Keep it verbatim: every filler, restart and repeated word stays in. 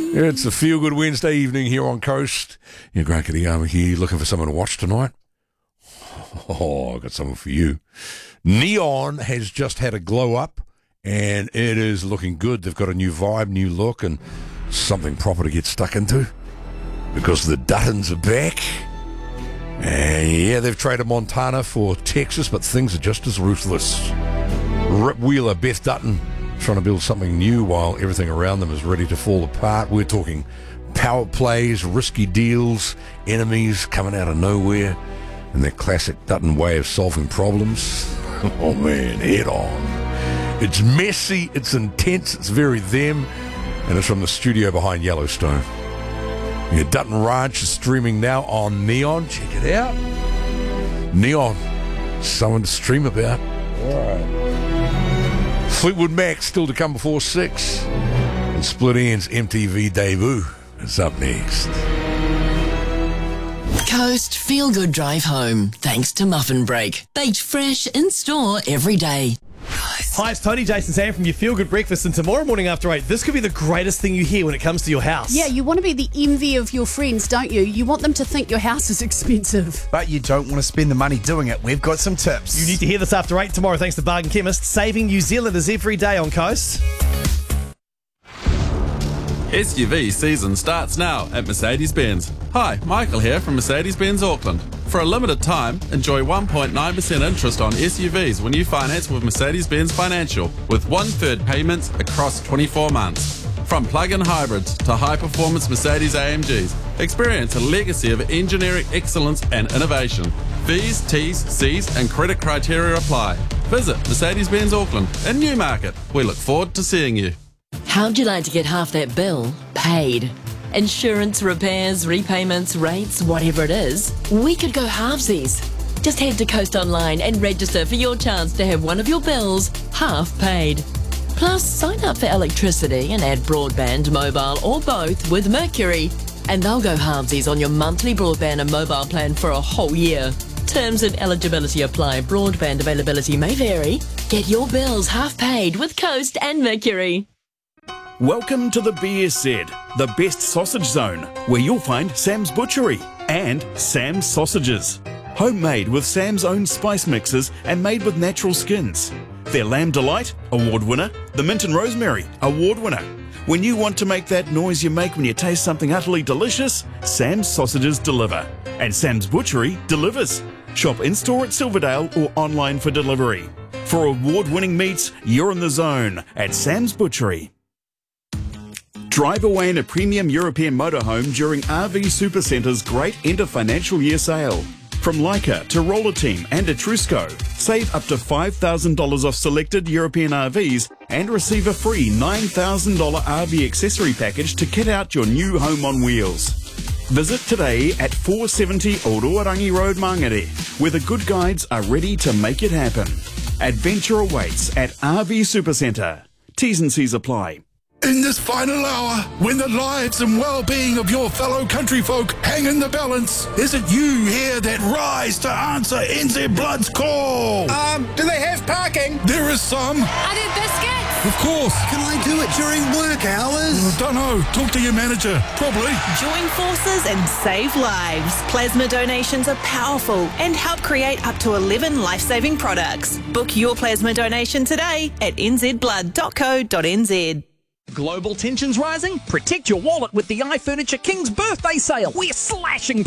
It's a feel-good Wednesday evening here on Coast. Yeah, Grant Kadiyama here, looking for someone to watch tonight. Oh, I've got someone for you. Neon has just had a glow up, and it is looking good. They've got a new vibe, new look, and something proper to get stuck into, because the Duttons are back. And yeah, they've traded Montana for Texas, but things are just as ruthless. Rip Wheeler, Beth Dutton, trying to build something new while everything around them is ready to fall apart. We're talking power plays, risky deals, enemies coming out of nowhere, and their classic Dutton way of solving problems. Oh man, head on. It's messy, it's intense, it's very them, and it's from the studio behind Yellowstone. Yeah, Dutton Ranch is streaming now on Neon. Check it out. Neon, someone to stream about. All right. Fleetwood Mac still to come before six. And Split Enz M T V debut is up next. Coast Feel Good Drive Home, thanks to Muffin Break. Baked fresh in store every day. Hi, it's Tony, Jason, Sam from your Feel Good Breakfast, and tomorrow morning after eight, this could be the greatest thing you hear when it comes to your house. Yeah, you want to be the envy of your friends, don't you? You want them to think your house is expensive. But you don't want to spend the money doing it. We've got some tips. You need to hear this after eight tomorrow, thanks to Bargain Chemist, saving New Zealanders every day on Coast. S U V season starts now at Mercedes-Benz. Hi, Michael here from Mercedes-Benz Auckland. For a limited time, enjoy one point nine percent interest on S U Vs when you finance with Mercedes-Benz Financial, with one-third payments across twenty-four months. From plug-in hybrids to high-performance Mercedes A M Gs, experience a legacy of engineering excellence and innovation. V's, T's, C's and credit criteria apply. Visit Mercedes-Benz Auckland in Newmarket. We look forward to seeing you. How'd you like to get half that bill paid? Insurance, repairs, repayments, rates, whatever it is, we could go halvesies. Just head to Coast Online and register for your chance to have one of your bills half paid. Plus, sign up for electricity and add broadband, mobile or both with Mercury, and they'll go halvesies on your monthly broadband and mobile plan for a whole year. Terms and eligibility apply. Broadband availability may vary. Get your bills half paid with Coast and Mercury. Welcome to the B S Z, the best sausage zone, where you'll find Sam's Butchery and Sam's Sausages. Homemade with Sam's own spice mixes and made with natural skins. Their Lamb Delight, award winner. The Mint and Rosemary, award winner. When you want to make that noise you make when you taste something utterly delicious, Sam's Sausages deliver. And Sam's Butchery delivers. Shop in-store at Silverdale or online for delivery. For award-winning meats, you're in the zone at Sam's Butchery. Drive away in a premium European motorhome during R V Supercenter's great end of financial year sale. From Leica to Roller Team and Etrusco, save up to five thousand dollars off selected European R Vs and receive a free nine thousand dollars R V accessory package to kit out your new home on wheels. Visit today at four seventy Old Orangi Road, Mangere, where the good guides are ready to make it happen. Adventure awaits at R V Supercenter. T's and C's apply. In this final hour, when the lives and well-being of your fellow countryfolk hang in the balance, is it you here that rise to answer N Z Blood's call? Um, do they have parking? There is some. Are there biscuits? Of course. Can I do it during work hours? Don't know. Talk to your manager. Probably. Join forces and save lives. Plasma donations are powerful and help create up to eleven life-saving products. Book your plasma donation today at n z blood dot co dot n z. Global tensions rising? Protect your wallet with the iFurniture King's birthday sale. We're slashing